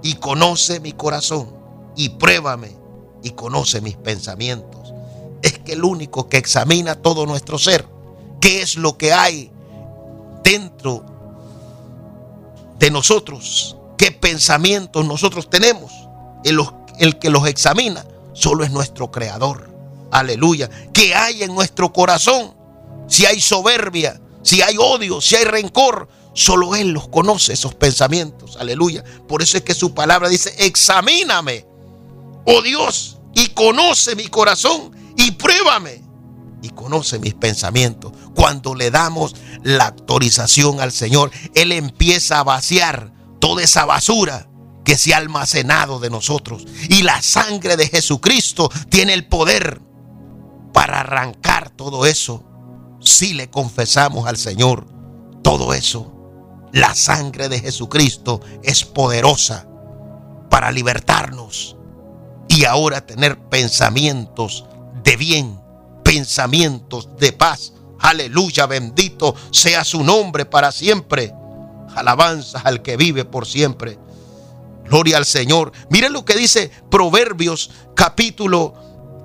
y conoce mi corazón, y pruébame y conoce mis pensamientos. Es que el único que examina todo nuestro ser, qué es lo que hay dentro de nosotros, qué pensamientos nosotros tenemos, el que los examina solo es nuestro Creador. Aleluya. ¿Qué hay en nuestro corazón? Si hay soberbia, si hay odio, si hay rencor, solo Él los conoce, esos pensamientos. Aleluya. Por eso es que su palabra dice: examíname, oh Dios, y conoce mi corazón, y pruébame y conoce mis pensamientos. Cuando le damos la autorización al Señor, Él empieza a vaciar toda esa basura que se ha almacenado de nosotros. Y la sangre de Jesucristo tiene el poder para arrancar todo eso. Si le confesamos al Señor todo eso, la sangre de Jesucristo es poderosa para libertarnos y ahora tener pensamientos de bien, pensamientos de paz. Aleluya, bendito sea su nombre para siempre. Alabanzas al que vive por siempre. Gloria al Señor. Miren lo que dice Proverbios capítulo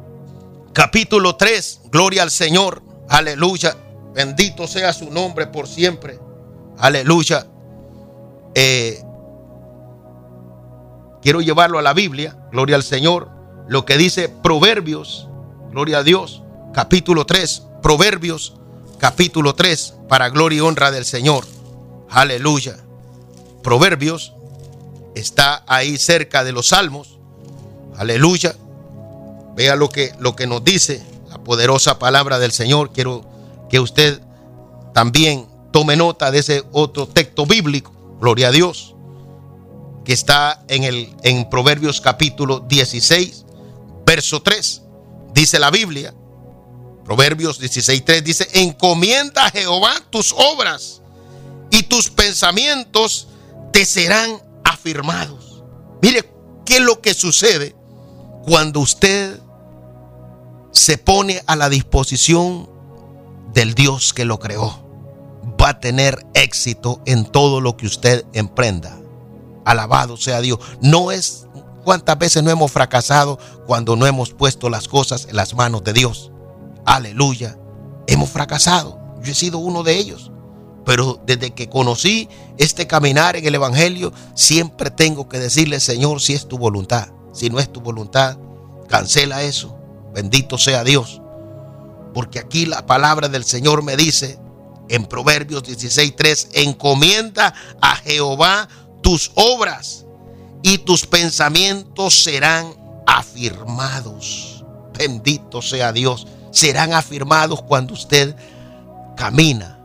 3. Gloria al Señor. Aleluya. Bendito sea su nombre por siempre. Aleluya. Quiero llevarlo a la Biblia. Gloria al Señor. Lo que dice Proverbios. Gloria a Dios. Capítulo 3. Proverbios capítulo 3. Para gloria y honra del Señor. Aleluya. Proverbios está ahí cerca de los Salmos. Aleluya. Vea lo que nos dice la poderosa palabra del Señor. Quiero que usted también tome nota de ese otro texto bíblico. Gloria a Dios. Que está en Proverbios capítulo 16, verso 3. Dice la Biblia. Proverbios 16:3 dice: encomienda a Jehová tus obras y tus pensamientos te serán afirmados. Mire qué es lo que sucede cuando usted se pone a la disposición del Dios que lo creó. Va a tener éxito en todo lo que usted emprenda. Alabado sea Dios. No es cuántas veces no hemos fracasado cuando no hemos puesto las cosas en las manos de Dios. Aleluya. Hemos fracasado. Yo he sido uno de ellos. Pero desde que conocí este caminar en el Evangelio, siempre tengo que decirle: Señor, si es tu voluntad. Si no es tu voluntad, cancela eso. Bendito sea Dios. Porque aquí la palabra del Señor me dice en Proverbios 16:3: encomienda a Jehová tus obras y tus pensamientos serán afirmados. Bendito sea Dios. Serán afirmados cuando usted camina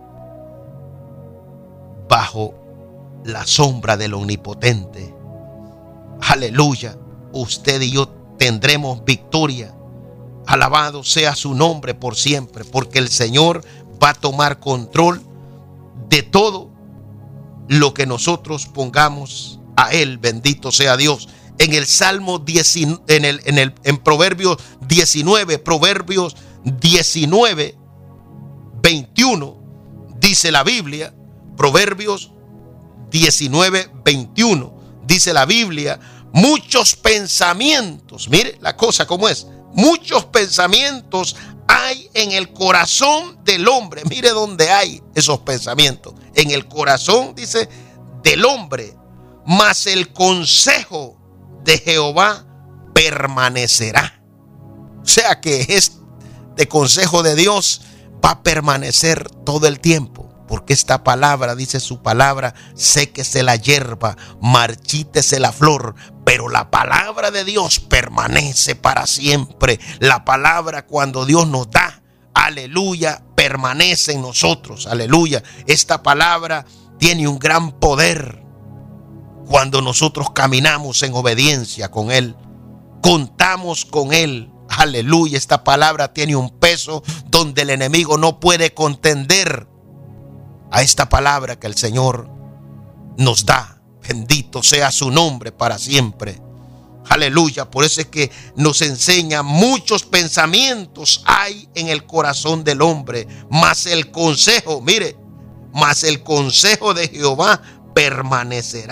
bajo la sombra del Omnipotente. Aleluya. Usted y yo tendremos victoria. Alabado sea su nombre por siempre, porque el Señor va a tomar control de todo lo que nosotros pongamos a Él. Bendito sea Dios. En el Salmo 19, en Proverbios 19, Proverbios 19, 21, dice la Biblia. Proverbios 19, 21, dice la Biblia: muchos pensamientos, mire la cosa como es, muchos pensamientos hay en el corazón del hombre. Mire dónde hay esos pensamientos, en el corazón, dice, del hombre, mas el consejo de Jehová permanecerá. O sea que este consejo de Dios va a permanecer todo el tiempo. Porque esta palabra, dice su palabra: séquese la hierba, marchítese la flor, pero la palabra de Dios permanece para siempre. La palabra, cuando Dios nos da, aleluya, permanece en nosotros. Aleluya. Esta palabra tiene un gran poder cuando nosotros caminamos en obediencia con Él. Contamos con Él. Aleluya. Esta palabra tiene un peso donde el enemigo no puede contender a esta palabra que el Señor nos da. Bendito sea su nombre para siempre. Aleluya. Por eso es que nos enseña: muchos pensamientos hay en el corazón del hombre, mas el consejo, mire, mas el consejo de Jehová permanecerá.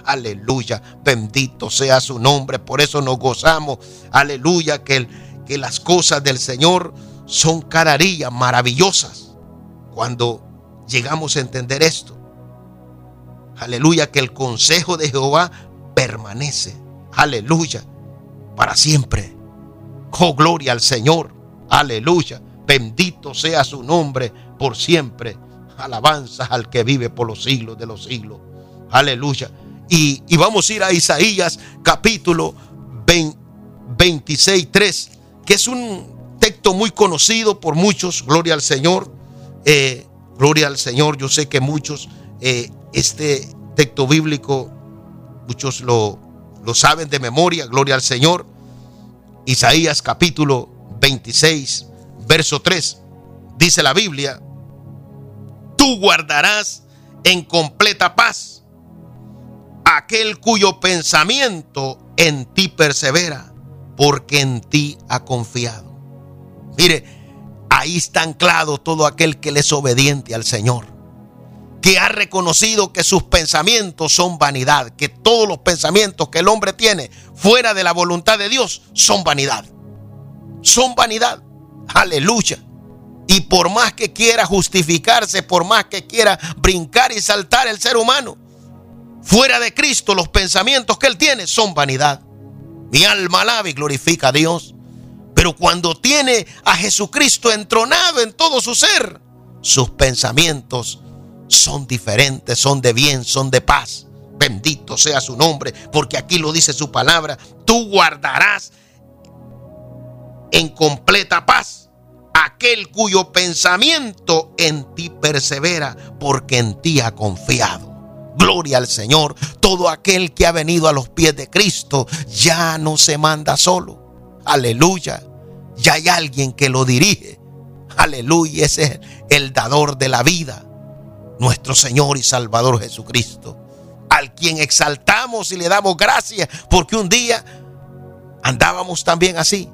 Aleluya, bendito sea su nombre. Por eso nos gozamos, aleluya, que las cosas del Señor son cada día maravillosas. Cuando llegamos a entender esto, aleluya, que el consejo de Jehová permanece, aleluya, para siempre. Oh, gloria al Señor, aleluya, bendito sea su nombre por siempre. Alabanzas al que vive por los siglos de los siglos, aleluya. Y vamos a ir a Isaías capítulo 26:3, que es un texto muy conocido por muchos. Gloria al Señor, gloria al Señor. Yo sé que muchos, este texto bíblico, muchos lo saben de memoria. Gloria al Señor. Isaías capítulo 26, verso 3. Dice la Biblia: tú guardarás en completa paz aquel cuyo pensamiento en ti persevera, porque en ti ha confiado. Mire, ahí está anclado todo aquel que le es obediente al Señor, que ha reconocido que sus pensamientos son vanidad, que todos los pensamientos que el hombre tiene fuera de la voluntad de Dios son vanidad. Son vanidad. Aleluya. Y por más que quiera justificarse, por más que quiera brincar y saltar el ser humano, fuera de Cristo, los pensamientos que él tiene son vanidad. Mi alma alaba y glorifica a Dios. Pero cuando tiene a Jesucristo entronado en todo su ser, sus pensamientos son diferentes, son de bien, son de paz. Bendito sea su nombre, porque aquí lo dice su palabra: tú guardarás en completa paz aquel cuyo pensamiento en ti persevera, porque en ti ha confiado. Gloria al Señor. Todo aquel que ha venido a los pies de Cristo ya no se manda solo. Aleluya. Ya hay alguien que lo dirige. Aleluya. Ese es el dador de la vida, nuestro Señor y Salvador Jesucristo, al quien exaltamos y le damos gracias, porque un día andábamos también así,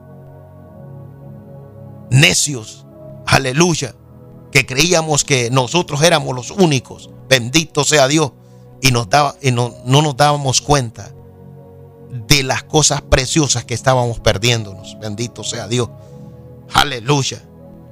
necios, aleluya, que creíamos que nosotros éramos los únicos. Bendito sea Dios. Y no nos dábamos cuenta de las cosas preciosas que estábamos perdiéndonos. Bendito sea Dios. Aleluya.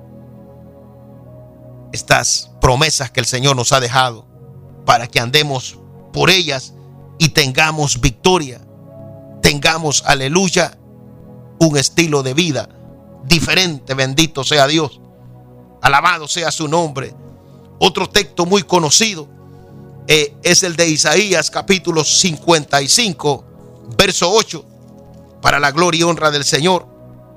Estas promesas que el Señor nos ha dejado para que andemos por ellas y tengamos victoria. Tengamos, aleluya, un estilo de vida diferente. Bendito sea Dios. Alabado sea su nombre. Otro texto muy conocido es el de Isaías capítulo 55, verso 8, para la gloria y honra del Señor,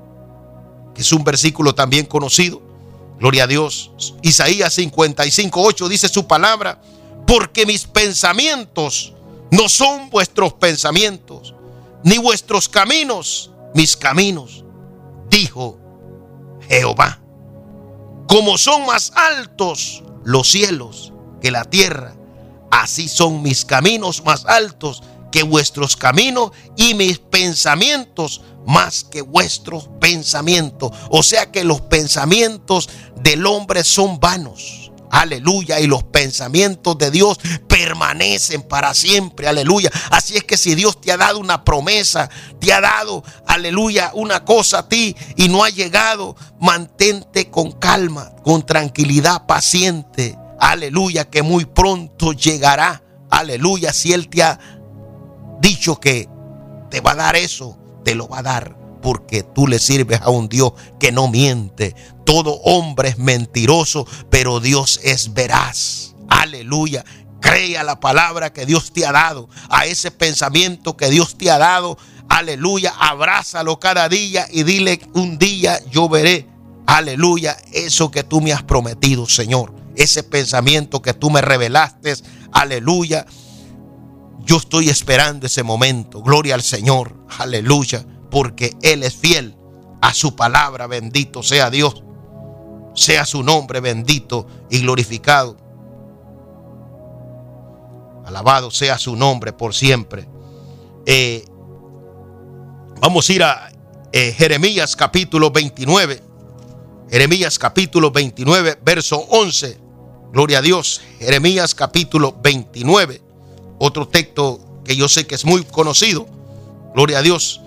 que es un versículo también conocido. Gloria a Dios. Isaías 55, 8 dice su palabra: porque mis pensamientos no son vuestros pensamientos, ni vuestros caminos mis caminos, dijo Jehová. Como son más altos los cielos que la tierra, así son mis caminos más altos que vuestros caminos, y mis pensamientos más que vuestros pensamientos. O sea que los pensamientos del hombre son vanos. Aleluya. Y los pensamientos de Dios permanecen para siempre. Aleluya. Así es que si Dios te ha dado una promesa, te ha dado, aleluya, una cosa a ti y no ha llegado, mantente con calma, con tranquilidad, paciente. Aleluya, que muy pronto llegará. Aleluya. Si Él te ha dicho que te va a dar eso, te lo va a dar, porque tú le sirves a un Dios que no miente. Todo hombre es mentiroso, pero Dios es veraz. Aleluya. Cree a la palabra que Dios te ha dado, a ese pensamiento que Dios te ha dado. Aleluya. Abrázalo cada día y dile: un día yo veré, aleluya, eso que tú me has prometido, Señor. Ese pensamiento que tú me revelaste, aleluya, yo estoy esperando ese momento. Gloria al Señor, aleluya, porque Él es fiel a su palabra. Bendito sea Dios, sea su nombre bendito y glorificado. Alabado sea su nombre por siempre. Vamos a ir a Jeremías capítulo 29. Jeremías capítulo 29, verso 11. Gloria a Dios. Jeremías capítulo 29. Otro texto que yo sé que es muy conocido. Gloria a Dios.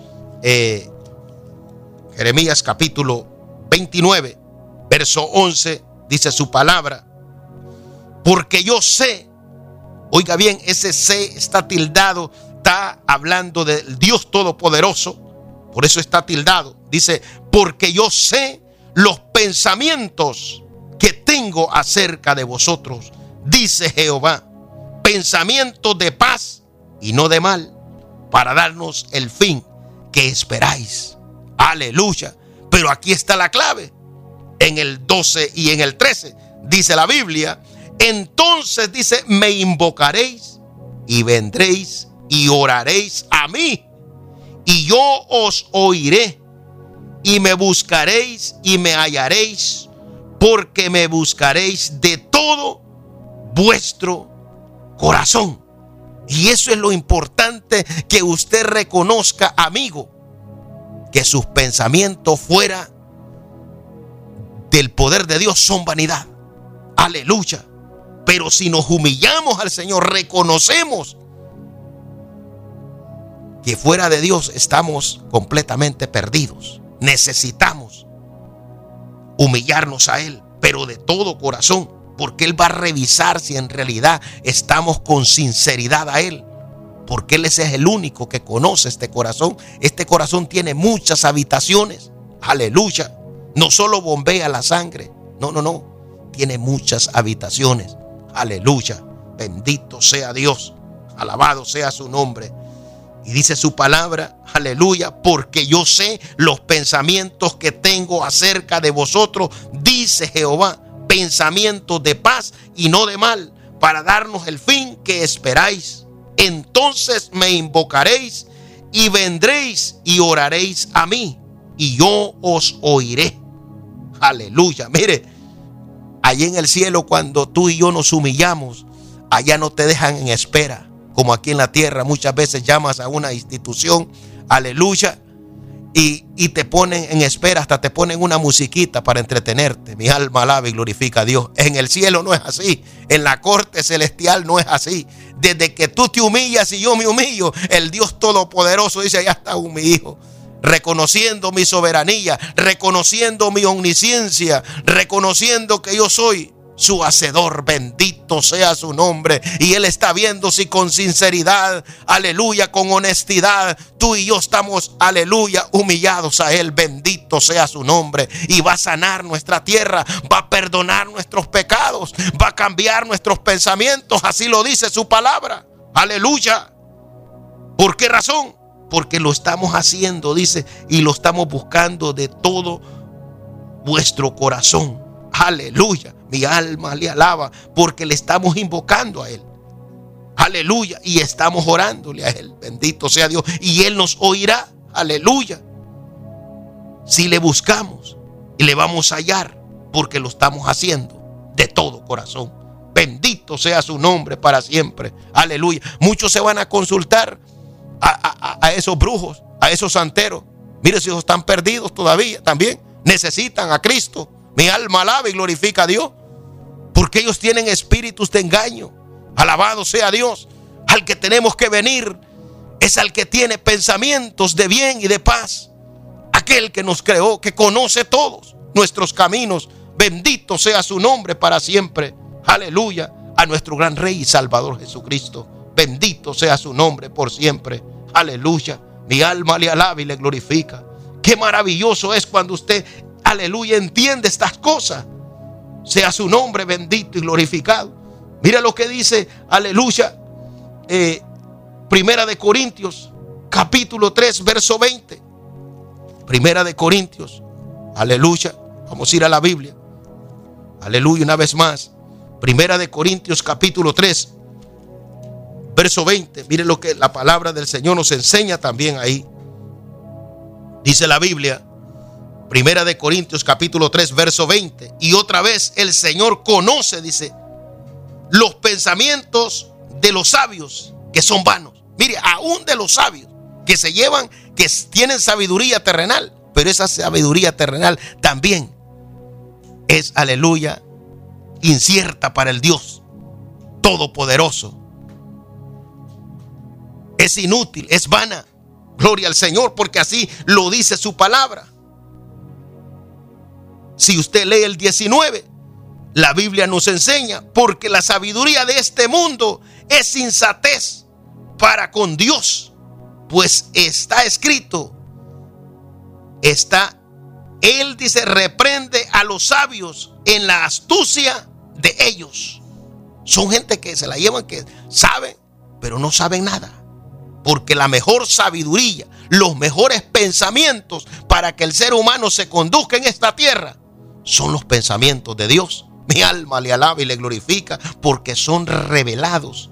Jeremías capítulo 29, verso 11, dice su palabra. Porque yo sé, oiga bien, ese sé está tildado, está hablando del Dios Todopoderoso, por eso está tildado. Dice, porque yo sé los pensamientos que tengo acerca de vosotros, dice Jehová, pensamientos de paz y no de mal, para darnos el fin que esperáis. Aleluya. Pero aquí está la clave. En el 12 y en el 13 dice la Biblia, entonces dice, me invocaréis y vendréis y oraréis a mí, y yo os oiré, y me buscaréis y me hallaréis, porque me buscaréis de todo vuestro corazón. Y eso es lo importante, que usted reconozca, amigo, que sus pensamientos fuera del poder de Dios son vanidad. Aleluya. Pero si nos humillamos al Señor, reconocemos que fuera de Dios estamos completamente perdidos. Necesitamos humillarnos a Él, pero de todo corazón, porque Él va a revisar si en realidad estamos con sinceridad a Él, porque Él es el único que conoce este corazón. Este corazón tiene muchas habitaciones. Aleluya. No solo bombea la sangre, no, tiene muchas habitaciones. Aleluya. Bendito sea Dios, alabado sea su nombre. Y dice su palabra, aleluya, porque yo sé los pensamientos que tengo acerca de vosotros, dice Jehová, pensamientos de paz y no de mal, para darnos el fin que esperáis. Entonces me invocaréis y vendréis y oraréis a mí, y yo os oiré. Aleluya. Mire, allí en el cielo, cuando tú y yo nos humillamos, allá no te dejan en espera, como aquí en la tierra. Muchas veces llamas a una institución, aleluya, y te ponen en espera, hasta te ponen una musiquita para entretenerte. Mi alma alaba y glorifica a Dios. En el cielo no es así, en la corte celestial no es así. Desde que tú te humillas y yo me humillo, el Dios Todopoderoso dice, allá está mi hijo, reconociendo mi soberanía, reconociendo mi omnisciencia, reconociendo que yo soy su hacedor. Bendito sea su nombre. Y Él está viendo si con sinceridad, aleluya, con honestidad, tú y yo estamos, aleluya, humillados a Él. Bendito sea su nombre. Y va a sanar nuestra tierra, va a perdonar nuestros pecados, va a cambiar nuestros pensamientos. Así lo dice su palabra. Aleluya. ¿Por qué razón? Porque lo estamos haciendo, dice, y lo estamos buscando de todo vuestro corazón. Aleluya. Mi alma le alaba, porque le estamos invocando a Él. Aleluya. Y estamos orándole a Él. Bendito sea Dios. Y Él nos oirá. Aleluya. Si le buscamos, y le vamos a hallar, porque lo estamos haciendo de todo corazón. Bendito sea su nombre para siempre. Aleluya. Muchos se van a consultar a esos brujos, a esos santeros. Mire, si ellos están perdidos todavía, también necesitan a Cristo. Mi alma alaba y glorifica a Dios, porque ellos tienen espíritus de engaño. Alabado sea Dios. Al que tenemos que venir es al que tiene pensamientos de bien y de paz, aquel que nos creó, que conoce todos nuestros caminos. Bendito sea su nombre para siempre. Aleluya. A nuestro gran Rey y Salvador Jesucristo. Bendito sea su nombre por siempre. Aleluya. Mi alma le alaba y le glorifica. Qué maravilloso es cuando usted, aleluya, entiende estas cosas. Sea su nombre bendito y glorificado. Mira lo que dice, aleluya, Primera de Corintios, capítulo 3, verso 20. Primera de Corintios, aleluya. Vamos a ir a la Biblia. Aleluya, una vez más. Primera de Corintios, capítulo 3, verso 20. Mire lo que la palabra del Señor nos enseña también ahí. Dice la Biblia, Primera de Corintios capítulo 3 verso 20. Y otra vez el Señor conoce, dice, los pensamientos de los sabios que son vanos. Mire, aún de los sabios que se llevan, que tienen sabiduría terrenal, pero esa sabiduría terrenal también es, aleluya, incierta para el Dios Todopoderoso. es inútil, es vana. Gloria al Señor, porque así lo dice su palabra. Si usted lee el 19, la Biblia nos enseña, porque la sabiduría de este mundo es insensatez para con Dios, pues está escrito, Él dice, reprende a los sabios en la astucia de ellos. Son gente que se la llevan, que saben, pero no saben nada. Porque la mejor sabiduría, los mejores pensamientos para que el ser humano se conduzca en esta tierra son los pensamientos de Dios. Mi alma le alaba y le glorifica, porque son revelados,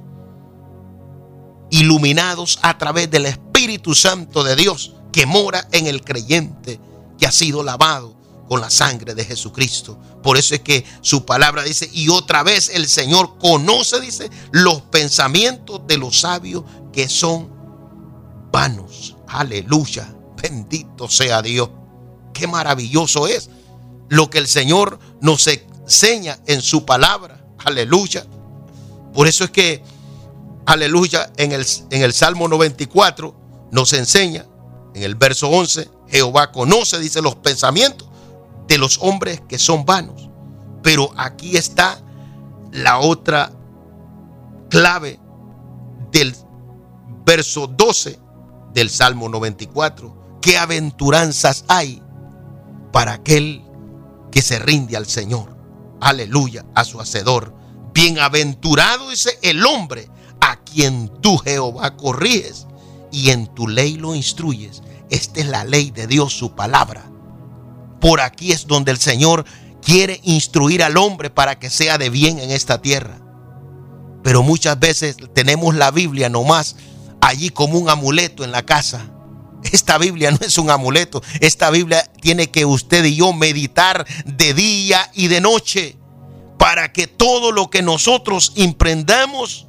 iluminados a través del Espíritu Santo de Dios, que mora en el creyente, que ha sido lavado con la sangre de Jesucristo. Por eso es que su palabra dice, y otra vez el Señor conoce, dice, los pensamientos de los sabios, que son vanos. Aleluya, bendito sea Dios. Qué maravilloso es lo que el Señor nos enseña en su palabra. Aleluya. Por eso es que, aleluya, en el Salmo 94 nos enseña, en el verso 11, Jehová conoce, dice, los pensamientos de los hombres que son vanos. Pero aquí está la otra clave del verso 12 del Salmo 94. ¿Qué aventuranzas hay para aquel que se rinde al Señor? Aleluya, a su Hacedor. Bienaventurado, dice, el hombre a quien tú, Jehová, corriges y en tu ley lo instruyes. Esta es la ley de Dios, su palabra. Por aquí es donde el Señor quiere instruir al hombre para que sea de bien en esta tierra. Pero muchas veces tenemos la Biblia nomás allí como un amuleto en la casa. Esta Biblia no es un amuleto. Esta Biblia tiene que usted y yo meditar de día y de noche, para que todo lo que nosotros emprendamos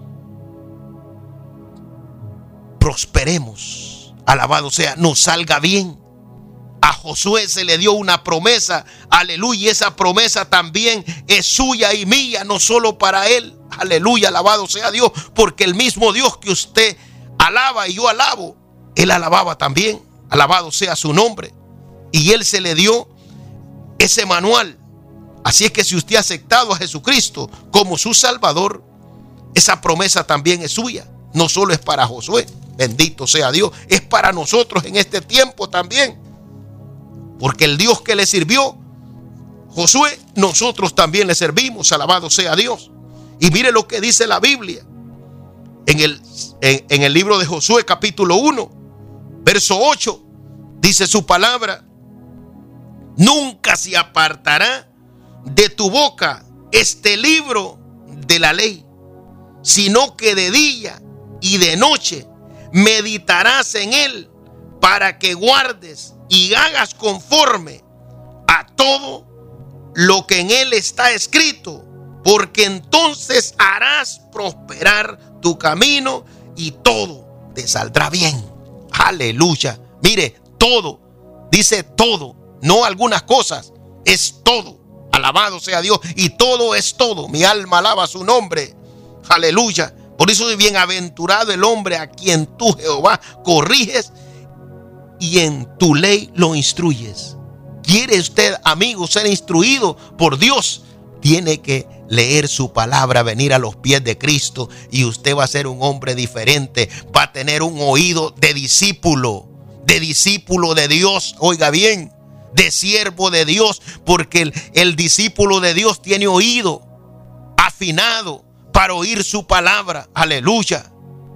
prosperemos. Alabado sea, nos salga bien. A Josué se le dio una promesa, aleluya, y esa promesa también es suya y mía, no solo para él. Aleluya, alabado sea Dios, porque el mismo Dios que usted alaba y yo alabo, él alababa también. Alabado sea su nombre. Y él se le dio ese manual. Así es que si usted ha aceptado a Jesucristo como su Salvador, esa promesa también es suya. No solo es para Josué, bendito sea Dios, es para nosotros en este tiempo también. Porque el Dios que le sirvió Josué, nosotros también le servimos. Alabado sea Dios. Y mire lo que dice la Biblia en el libro de Josué, capítulo 1, verso 8. Dice su palabra: nunca se apartará de tu boca este libro de la ley, sino que de día y de noche meditarás en él, para que guardes y hagas conforme a todo lo que en él está escrito, porque entonces harás prosperar tu camino y todo te saldrá bien. Aleluya. Mire, todo, dice todo, no algunas cosas, es todo. Alabado sea Dios, y todo es todo. Mi alma alaba su nombre. Aleluya. Por eso es bienaventurado el hombre a quien tú, Jehová, corriges y en tu ley lo instruyes. ¿Quiere usted, amigo, ser instruido por Dios? Tiene que leer su palabra, venir a los pies de Cristo, y usted va a ser un hombre diferente. Va a tener un oído de discípulo de Dios. Oiga bien, de siervo de Dios, porque el discípulo de Dios tiene oído afinado para oír su palabra. Aleluya.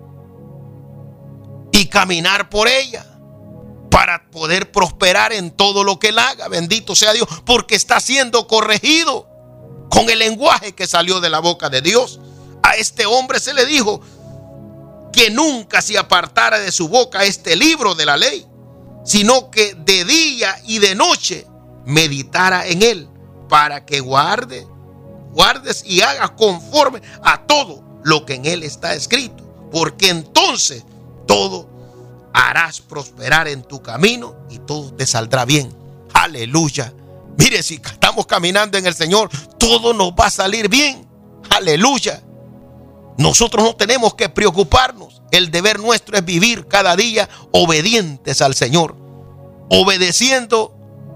Y caminar por ella, para poder prosperar en todo lo que él haga. Bendito sea Dios, porque está siendo corregido con el lenguaje que salió de la boca de Dios. A este hombre se le dijo que nunca se apartara de su boca este libro de la ley, sino que de día y de noche meditara en él, para que guardes y hagas conforme a todo lo que en él está escrito, porque entonces todo harás prosperar en tu camino y todo te saldrá bien. Aleluya. Mire, si estamos caminando en el Señor, todo nos va a salir bien. Aleluya. Nosotros no tenemos que preocuparnos. El deber nuestro es vivir cada día obedientes al Señor, obedeciendo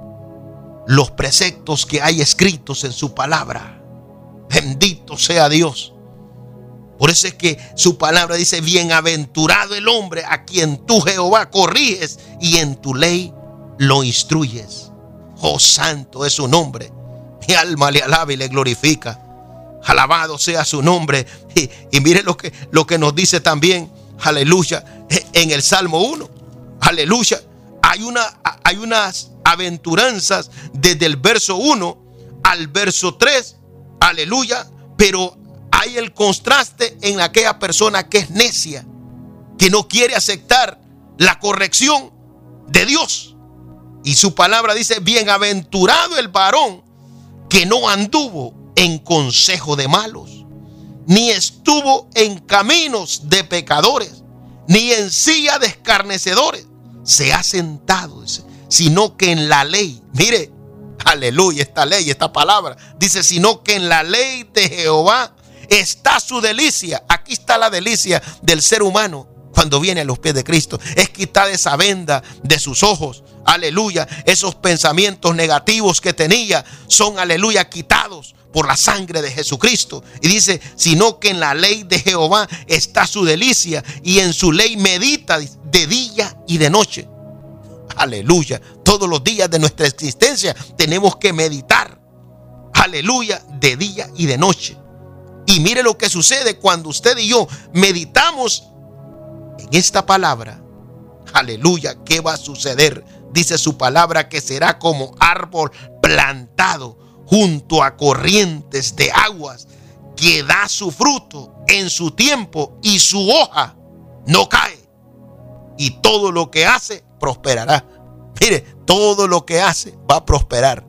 los preceptos que hay escritos en su palabra. Bendito sea Dios. Por eso es que su palabra dice: bienaventurado el hombre a quien tú, Jehová, corriges y en tu ley lo instruyes. Oh, santo es su nombre. Mi alma le alaba y le glorifica. Alabado sea su nombre. Y mire lo que nos dice también, aleluya, en el Salmo 1. Aleluya. Hay unas aventuranzas desde el verso 1 al verso 3. Aleluya. Pero hay el contraste en aquella persona que es necia, que no quiere aceptar la corrección de Dios. Y su palabra dice: bienaventurado el varón que no anduvo en consejo de malos, ni estuvo en caminos de pecadores, ni en silla de escarnecedores se ha sentado, dice, sino que en la ley, mire, aleluya, esta ley, esta palabra, dice: sino que en la ley de Jehová está su delicia. Aquí está la delicia del ser humano cuando viene a los pies de Cristo. Es quitar esa venda de sus ojos. Aleluya. Esos pensamientos negativos que tenía son, aleluya, quitados por la sangre de Jesucristo. Y dice: sino que en la ley de Jehová está su delicia, y en su ley medita de día y de noche. Aleluya. Todos los días de nuestra existencia tenemos que meditar, aleluya, de día y de noche. Y mire lo que sucede cuando usted y yo meditamos en esta palabra. Aleluya. ¿Qué va a suceder? Dice su palabra que será como árbol plantado junto a corrientes de aguas, que da su fruto en su tiempo y su hoja no cae. Y todo lo que hace prosperará. Mire, todo lo que hace va a prosperar.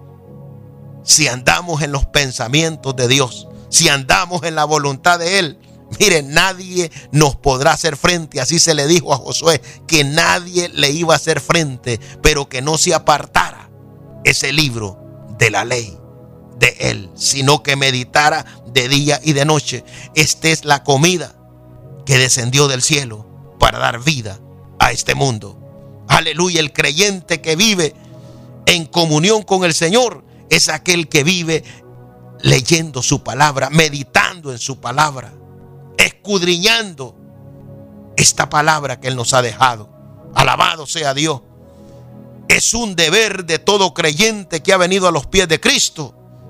Si andamos en los pensamientos de Dios, si andamos en la voluntad de Él, mire, nadie nos podrá hacer frente. Así se le dijo a Josué, que nadie le iba a hacer frente, pero que no se apartara ese libro de la ley de Él, sino que meditara de día y de noche. Esta es la comida que descendió del cielo para dar vida a este mundo. Aleluya. El creyente que vive en comunión con el Señor es aquel que vive leyendo su palabra, meditando en su palabra, escudriñando esta palabra que Él nos ha dejado. Alabado sea Dios. Es un deber de todo creyente que ha venido a los pies de Cristo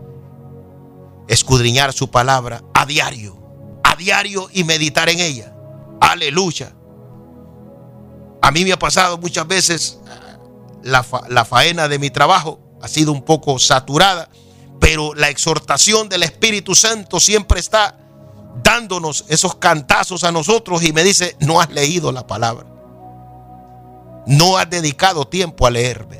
escudriñar su palabra a diario y meditar en ella. Aleluya. A mí me ha pasado muchas veces, la faena de mi trabajo ha sido un poco saturada, pero la exhortación del Espíritu Santo siempre está dándonos esos cantazos a nosotros y me dice: no has leído la palabra, no has dedicado tiempo a leerme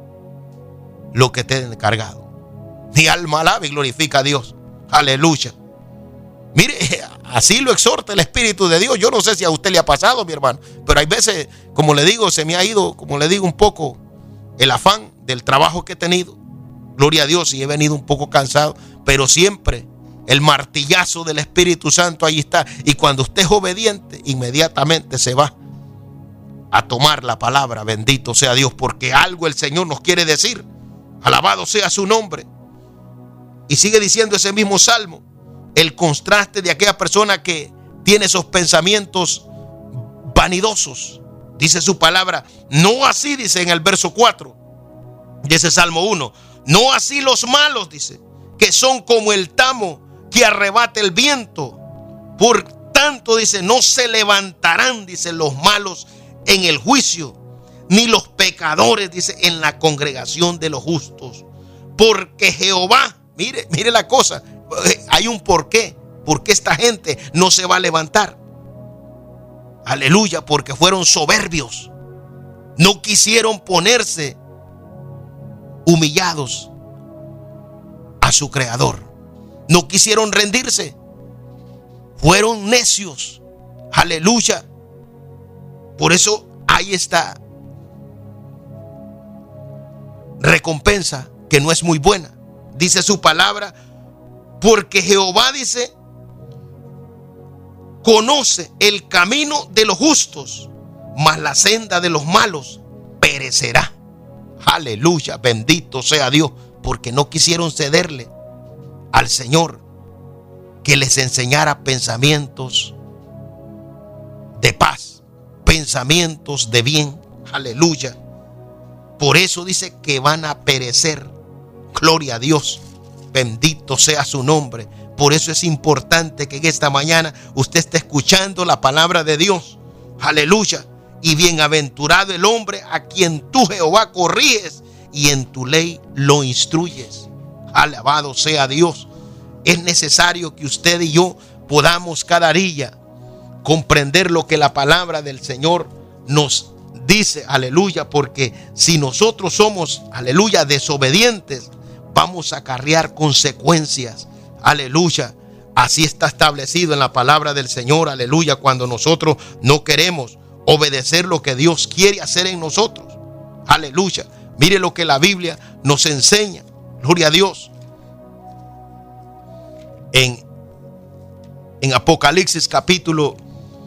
lo que te he encargado. Mi alma alaba y glorifica a Dios. Aleluya. Mire, así lo exhorta el Espíritu de Dios. Yo no sé si a usted le ha pasado, mi hermano, pero hay veces, como le digo, se me ha ido, como le digo, un poco el afán del trabajo que he tenido. Gloria a Dios, y he venido un poco cansado, pero siempre el martillazo del Espíritu Santo ahí está. Y cuando usted es obediente, inmediatamente se va a tomar la palabra. Bendito sea Dios, porque algo el Señor nos quiere decir. Alabado sea su nombre. Y sigue diciendo ese mismo salmo, el contraste de aquella persona que tiene esos pensamientos vanidosos. Dice su palabra: no así, dice en el verso 4 de ese Salmo 1, no así los malos, dice, que son como el tamo que arrebata el viento. Por tanto, dice, no se levantarán, dice, los malos en el juicio, ni los pecadores, dice, en la congregación de los justos. Porque Jehová, mire la cosa, hay un porqué. Porque esta gente no se va a levantar. Aleluya, porque fueron soberbios. No quisieron ponerse humillados a su Creador. No quisieron rendirse. Fueron necios. Aleluya. Por eso hay esta recompensa que no es muy buena. Dice su palabra: porque Jehová, dice, conoce el camino de los justos, mas la senda de los malos perecerá. Aleluya, bendito sea Dios, porque no quisieron cederle al Señor que les enseñara pensamientos de paz, pensamientos de bien. Aleluya. Por eso dice que van a perecer. Gloria a Dios, bendito sea su nombre. Por eso es importante que en esta mañana usted esté escuchando la palabra de Dios. Aleluya. Y bienaventurado el hombre a quien tú, Jehová, corriges y en tu ley lo instruyes. Alabado sea Dios. Es necesario que usted y yo podamos cada día comprender lo que la palabra del Señor nos dice. Aleluya. Porque si nosotros somos, aleluya, desobedientes, vamos a acarrear consecuencias. Aleluya. Así está establecido en la palabra del Señor. Aleluya. Cuando nosotros no queremos obedecer lo que Dios quiere hacer en nosotros. Aleluya. Mire lo que la Biblia nos enseña. Gloria a Dios. En Apocalipsis capítulo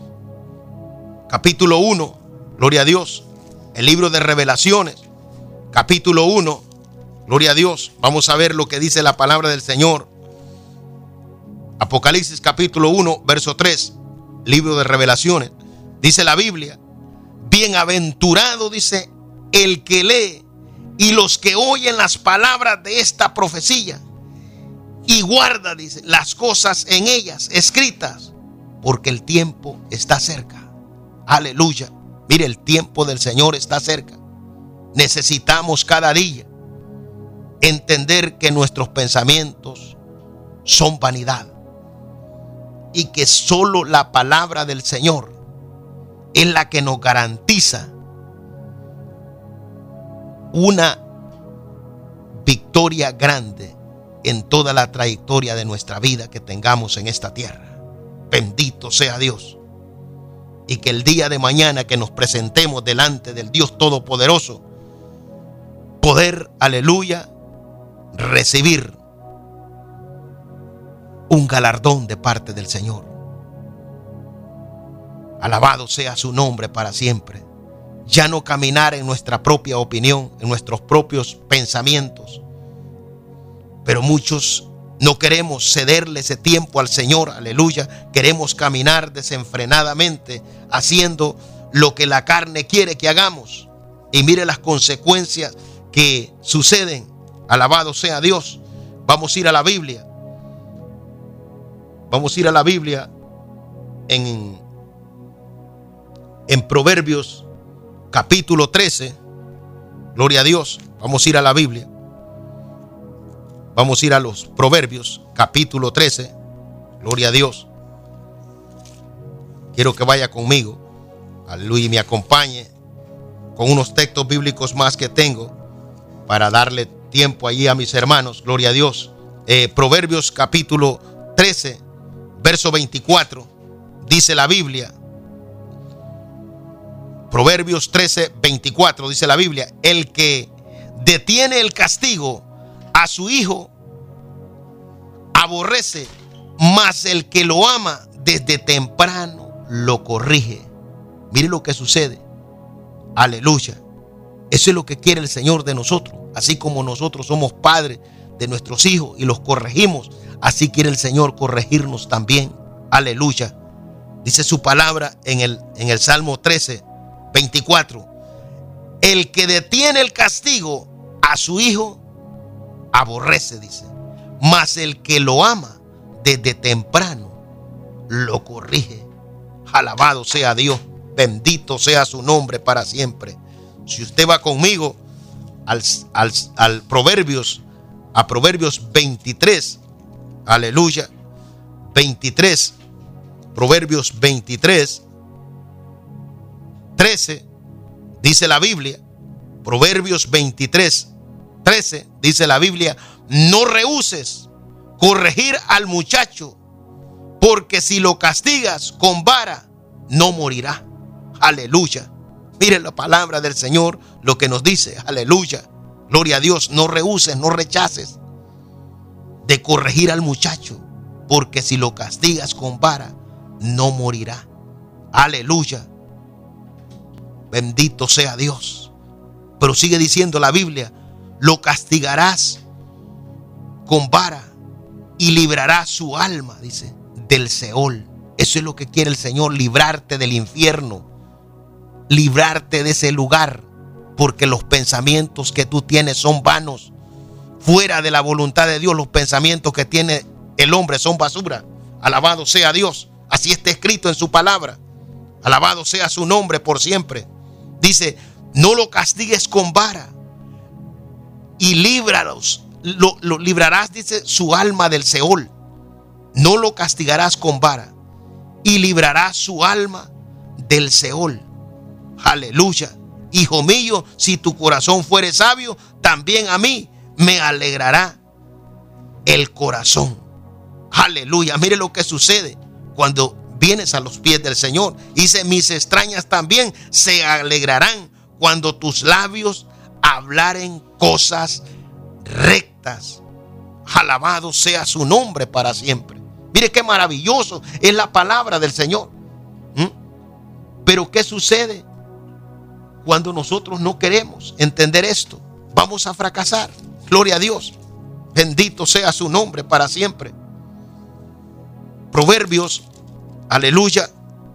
1. Gloria a Dios. El libro de Revelaciones. Capítulo 1. Gloria a Dios. Vamos a ver lo que dice la palabra del Señor. Apocalipsis capítulo 1, verso 3. Libro de Revelaciones. Dice la Biblia: bienaventurado, dice, el que lee y los que oyen las palabras de esta profecía y guarda, dice, las cosas en ellas escritas, porque el tiempo está cerca. Aleluya. Mire, el tiempo del Señor está cerca. Necesitamos cada día entender que nuestros pensamientos son vanidad y que solo la palabra del Señor es la que nos garantiza una victoria grande en toda la trayectoria de nuestra vida que tengamos en esta tierra. Bendito sea Dios. Y que el día de mañana que nos presentemos delante del Dios Todopoderoso, poder, aleluya, recibir un galardón de parte del Señor. Alabado sea su nombre para siempre. Ya no caminar en nuestra propia opinión, en nuestros propios pensamientos. Pero muchos no queremos cederle ese tiempo al Señor. Aleluya. Queremos caminar desenfrenadamente, haciendo lo que la carne quiere que hagamos. Y mire las consecuencias que suceden. Alabado sea Dios. Vamos a ir a la Biblia. Vamos a ir a la Biblia en Proverbios capítulo 13. Gloria a Dios. Vamos a ir a la Biblia. Vamos a ir a los Proverbios capítulo 13. Gloria a Dios. Quiero que vaya conmigo. Aleluya. Y me acompañe con unos textos bíblicos más que tengo para darle tiempo allí a mis hermanos. Gloria a Dios. Proverbios capítulo 13, verso 24. Dice la Biblia. Proverbios 13, 24. Dice la Biblia: el que detiene el castigo a su hijo aborrece, mas el que lo ama desde temprano lo corrige. Mire lo que sucede. Aleluya. Eso es lo que quiere el Señor de nosotros. Así como nosotros somos padres de nuestros hijos y los corregimos, así quiere el Señor corregirnos también. Aleluya. Dice su palabra en el Salmo 13, 24. El que detiene el castigo a su hijo aborrece, dice, mas el que lo ama desde temprano lo corrige. Alabado sea Dios. Bendito sea su nombre para siempre. Si usted va conmigo al Proverbios, a Proverbios 23, aleluya, 23, Proverbios 23, 13, dice la Biblia. Proverbios 23, 13, dice la Biblia: no rehuses corregir al muchacho, porque si lo castigas con vara, no morirá. Aleluya. Miren la palabra del Señor, lo que nos dice. Aleluya. Gloria a Dios. No rehuses, no rechaces de corregir al muchacho, porque si lo castigas con vara, no morirá. Aleluya. Bendito sea Dios. Pero sigue diciendo la Biblia, lo castigarás con vara y librarás su alma, dice, del Seol. Eso es lo que quiere el Señor, librarte del infierno, librarte de ese lugar, porque los pensamientos que tú tienes son vanos. Fuera de la voluntad de Dios, los pensamientos que tiene el hombre son basura. Alabado sea Dios. Así está escrito en su palabra. Alabado sea su nombre por siempre. Dice, no lo castigues con vara y líbralos. Lo librarás, dice, su alma del Seol. No lo castigarás con vara y librarás su alma del Seol. Aleluya. Hijo mío, si tu corazón fuere sabio, también a mí me alegrará el corazón. Aleluya. Mire lo que sucede cuando vienes a los pies del Señor. Dice, mis extrañas también se alegrarán cuando tus labios hablaren cosas rectas. Alabado sea su nombre para siempre. Mire qué maravilloso es la palabra del Señor. Pero ¿qué sucede cuando nosotros no queremos entender esto? Vamos a fracasar. Gloria a Dios. Bendito sea su nombre para siempre. Proverbios, aleluya,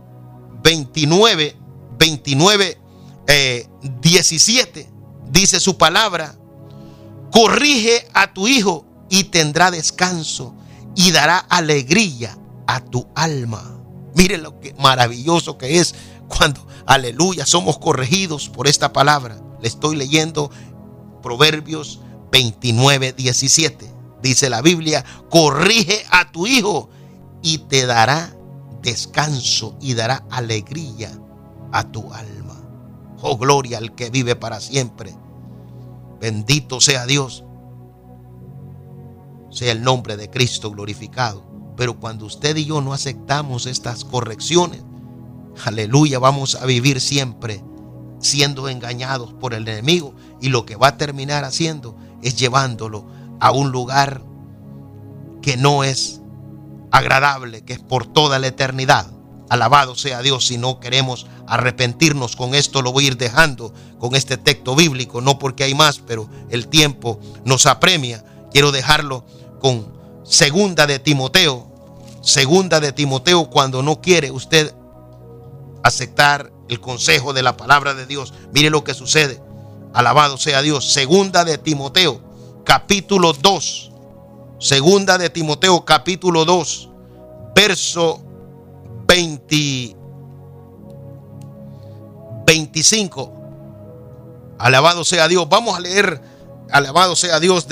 17, dice su palabra, corrige a tu hijo y tendrá descanso y dará alegría a tu alma. Miren lo que maravilloso que es cuando, aleluya, somos corregidos por esta palabra. Le estoy leyendo Proverbios 17. Dice la Biblia, corrige a tu hijo y te dará descanso y dará alegría a tu alma. Oh, gloria al que vive para siempre. Bendito sea Dios. Sea el nombre de Cristo glorificado. Pero cuando usted y yo no aceptamos estas correcciones, aleluya, vamos a vivir siempre siendo engañados por el enemigo, y lo que va a terminar haciendo es llevándolo a un lugar que no es agradable, que es por toda la eternidad. Alabado sea Dios. Si no queremos arrepentirnos, con esto lo voy a ir dejando, con este texto bíblico, no porque hay más, pero el tiempo nos apremia. Quiero dejarlo con segunda de Timoteo, cuando no quiere usted aceptar el consejo de la palabra de Dios. Mire lo que sucede. Alabado sea Dios. Segunda de Timoteo, capítulo 2. Segunda de Timoteo, capítulo 2, verso 25. Alabado sea Dios. Vamos a leer, alabado sea Dios,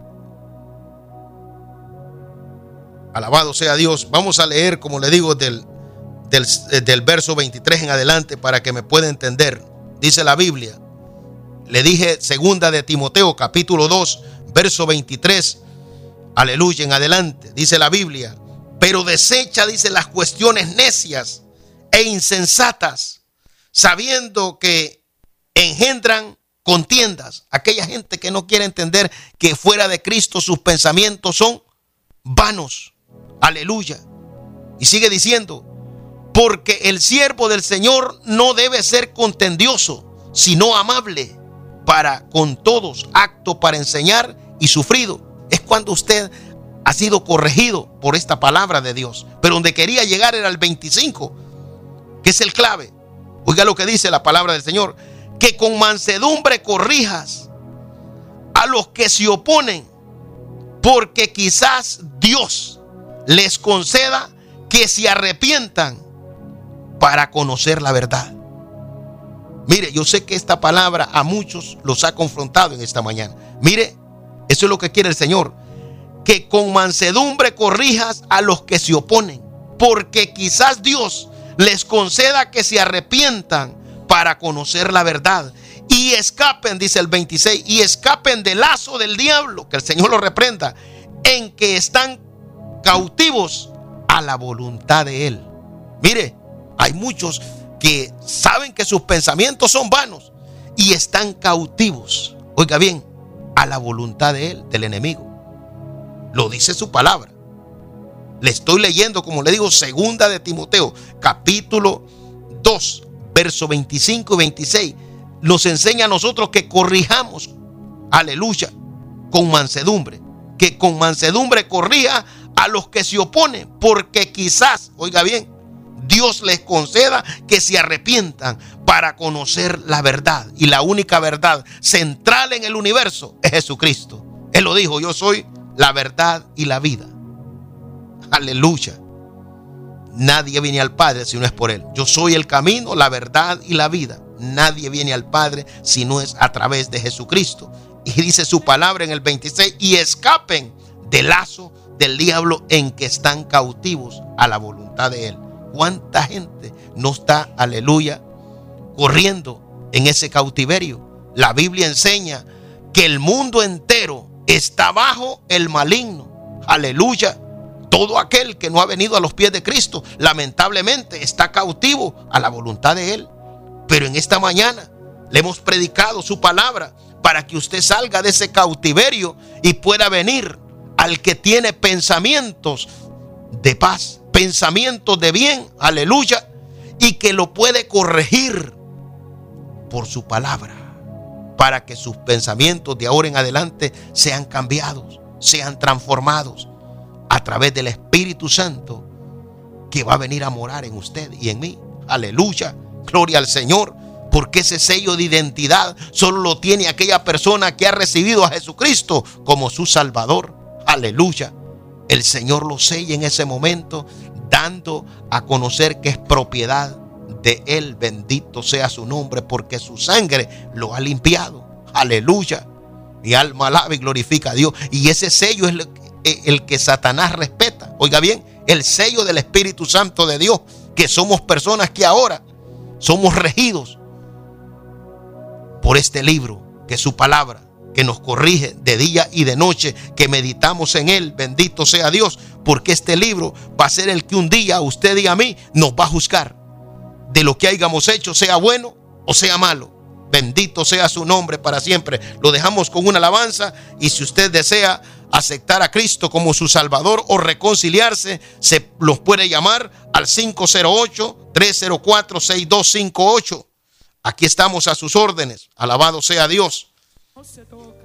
alabado sea Dios. Vamos a leer, como le digo, del verso 23 en adelante, para que me pueda entender. Dice la Biblia, le dije segunda de Timoteo, capítulo 2, verso 23. Aleluya, en adelante. Dice la Biblia, pero desecha, dice, las cuestiones necias e insensatas, sabiendo que engendran contiendas. Aquella gente que no quiere entender que fuera de Cristo sus pensamientos son vanos. Aleluya. Y sigue diciendo, porque el siervo del Señor no debe ser contendioso, sino amable para con todos, apto para enseñar y sufrido. Es cuando usted ha sido corregido por esta palabra de Dios. Pero donde quería llegar era el 25, que es el clave. Oiga lo que dice la palabra del Señor, que con mansedumbre corrijas a los que se oponen, porque quizás Dios les conceda que se arrepientan para conocer la verdad. Mire, yo sé que esta palabra a muchos los ha confrontado en esta mañana. Mire, eso es lo que quiere el Señor, que con mansedumbre corrijas a los que se oponen, porque quizás Dios les conceda que se arrepientan para conocer la verdad y escapen, dice el 26, y escapen del lazo del diablo, que el Señor los reprenda, en que están cautivos a la voluntad de Él. Mire, hay muchos que saben que sus pensamientos son vanos y están cautivos, oiga bien, a la voluntad de Él, del enemigo. Lo dice su palabra. Le estoy leyendo, como le digo, segunda de Timoteo, capítulo 2, versos 25 y 26. Nos enseña a nosotros que corrijamos, aleluya, con mansedumbre. Que con mansedumbre corrija a los que se oponen, porque quizás, oiga bien, Dios les conceda que se arrepientan para conocer la verdad. Y la única verdad central en el universo es Jesucristo. Él lo dijo: yo soy la verdad y la vida. Aleluya. Nadie viene al Padre si no es por Él. Yo soy el camino, la verdad y la vida. Nadie viene al Padre si no es a través de Jesucristo. Y dice su palabra en el 26: y escapen del lazo del diablo en que están cautivos a la voluntad de Él. ¿Cuánta gente no está, aleluya, corriendo en ese cautiverio? La Biblia enseña que el mundo entero está bajo el maligno. Aleluya. Todo aquel que no ha venido a los pies de Cristo, lamentablemente, está cautivo a la voluntad de Él. Pero en esta mañana le hemos predicado su palabra para que usted salga de ese cautiverio y pueda venir al que tiene pensamientos de paz, pensamientos de bien, aleluya, y que lo puede corregir por su palabra, para que sus pensamientos de ahora en adelante sean cambiados, sean transformados a través del Espíritu Santo que va a venir a morar en usted y en mí. Aleluya, gloria al Señor, porque ese sello de identidad solo lo tiene aquella persona que ha recibido a Jesucristo como su Salvador. Aleluya. El Señor lo sella en ese momento, dando a conocer que es propiedad de Él. Bendito sea su nombre, porque su sangre lo ha limpiado. Aleluya. Mi alma alaba y glorifica a Dios. Y ese sello es el que Satanás respeta. Oiga bien, el sello del Espíritu Santo de Dios, que somos personas que ahora somos regidos por este libro, que es su palabra, que nos corrige de día y de noche, que meditamos en él. Bendito sea Dios, porque este libro va a ser el que un día a usted y a mí nos va a juzgar de lo que hayamos hecho, sea bueno o sea malo. Bendito sea su nombre para siempre. Lo dejamos con una alabanza, y si usted desea aceptar a Cristo como su Salvador o reconciliarse, se los puede llamar al 508-304-6258. Aquí estamos a sus órdenes. Alabado sea Dios.